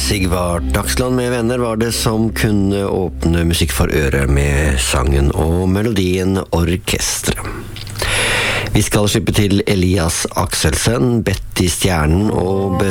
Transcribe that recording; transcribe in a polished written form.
Sigvard Dagsland med venner var det som kunne åpne musikk for øret med sangen og melodien Orkestre. Vi skal slippe til Elias Akselsen, Betty Stjernen og